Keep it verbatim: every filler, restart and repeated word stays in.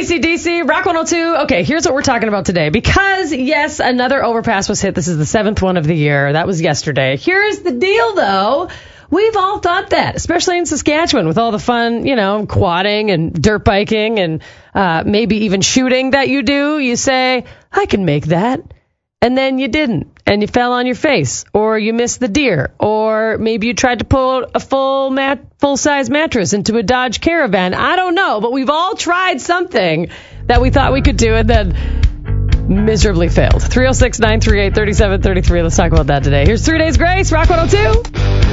C D C, Rock one oh two. Okay, here's what we're talking about today. Because, yes, another overpass was hit. This is the seventh one of the year. That was yesterday. Here's the deal, though. We've all thought that, especially in Saskatchewan, with all the fun, you know, quadding and dirt biking and uh, maybe even shooting that you do. You say, I can make that. And then you didn't, and you fell on your face, or you missed the deer, or maybe you tried to pull a full mat, full-size mattress into a Dodge Caravan. I don't know, but we've all tried something that we thought we could do and then miserably failed. three oh six, nine three eight, three seven three three. Let's talk about that today. Here's Three Days Grace, Rock one oh two.